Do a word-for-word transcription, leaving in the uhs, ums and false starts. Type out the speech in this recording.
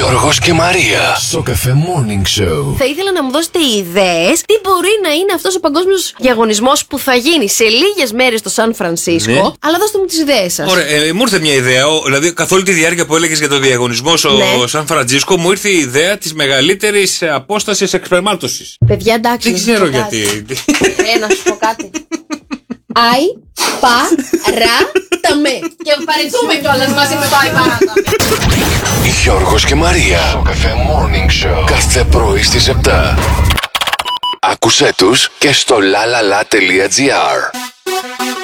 Γιώργος και Μαρία. Σοκαφέ Morning Show. Θα ήθελα να μου δώσετε ιδέες τι μπορεί να είναι αυτός ο παγκόσμιος διαγωνισμός που θα γίνει σε λίγες μέρες στο Σαν Φρανσίσκο. Ναι. Αλλά δώστε μου τις ιδέες σας. Ωραία, ε, μου ήρθε μια ιδέα. Ο, δηλαδή, καθ' όλη τη διάρκεια που έλεγες για το διαγωνισμό στο ναι. Σαν Φρανσίσκο, μου ήρθε η ιδέα της μεγαλύτερης απόστασης εξπερμάτωσης. Παιδιά, εντάξει. Δεν ξέρω γιατί. Ε, να σου πω κάτι. Αι, πα, ρα, τα με. Και παρετούμε κιόλας μαζί με το αι, πα, ρα, τα με. Γιώργος και Μαρία. Σοκαφέ Morning Show. Κάθε πρωί στις επτά. Άκουσέ τους και στο λαλαλα τελεία τζι άρ.